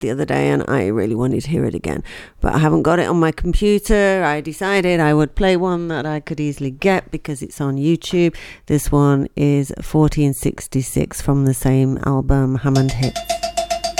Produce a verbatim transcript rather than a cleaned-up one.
the other day and I really wanted to hear it again, but I haven't got it on my computer. I decided I would play one that I could easily get because it's on YouTube. This one is fourteen sixty-six from the same album, Hammond Hits.